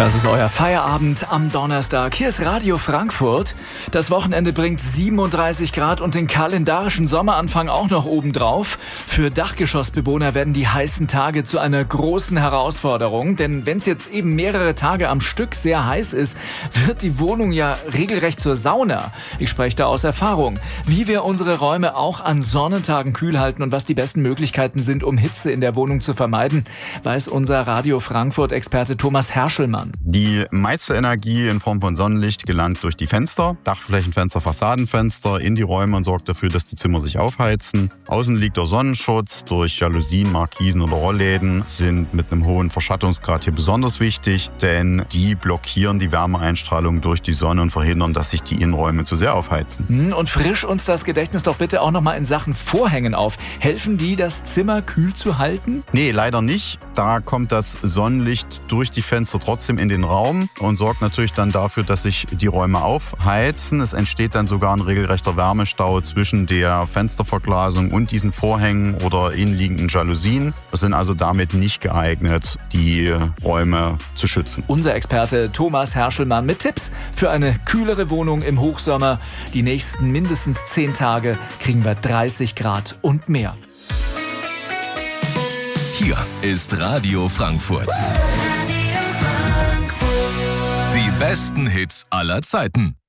Das ist euer Feierabend am Donnerstag. Hier ist Radio Frankfurt. Das Wochenende bringt 37 Grad und den kalendarischen Sommeranfang auch noch obendrauf. Für Dachgeschossbewohner werden die heißen Tage zu einer großen Herausforderung. Denn wenn es jetzt eben mehrere Tage am Stück sehr heiß ist, wird die Wohnung ja regelrecht zur Sauna. Ich spreche da aus Erfahrung. Wie wir unsere Räume auch an Sonnentagen kühl halten und was die besten Möglichkeiten sind, um Hitze in der Wohnung zu vermeiden, weiß unser Radio Frankfurt-Experte Thomas Herschelmann. Die meiste Energie in Form von Sonnenlicht gelangt durch die Fenster, Dachflächenfenster, Fassadenfenster in die Räume und sorgt dafür, dass die Zimmer sich aufheizen. Außen liegt der Sonnenschutz durch Jalousien, Markisen oder Rollläden sind mit einem hohen Verschattungsgrad hier besonders wichtig, denn die blockieren die Wärmeeinstrahlung durch die Sonne und verhindern, dass sich die Innenräume zu sehr aufheizen. Und frisch uns das Gedächtnis doch bitte auch nochmal in Sachen Vorhängen auf. Helfen die, das Zimmer kühl zu halten? Nee, leider nicht. Da kommt das Sonnenlicht durch die Fenster trotzdem in den Raum und sorgt natürlich dann dafür, dass sich die Räume aufheizen. Es entsteht dann sogar ein regelrechter Wärmestau zwischen der Fensterverglasung und diesen Vorhängen oder innenliegenden Jalousien. Wir sind also damit nicht geeignet, die Räume zu schützen. Unser Experte Thomas Herschelmann mit Tipps für eine kühlere Wohnung im Hochsommer. Die nächsten mindestens 10 Tage kriegen wir 30 Grad und mehr. Hier ist Radio Frankfurt. Die besten Hits aller Zeiten.